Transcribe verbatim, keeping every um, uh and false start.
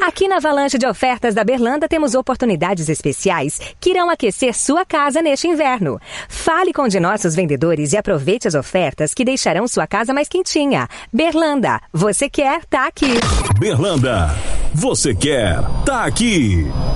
Aqui na Avalanche de Ofertas da Berlanda temos oportunidades especiais que irão aquecer sua casa neste inverno. Fale com um de nossos vendedores e aproveite as ofertas que deixarão sua casa mais quentinha. Berlanda, você quer, tá aqui. Berlanda, você quer, tá aqui.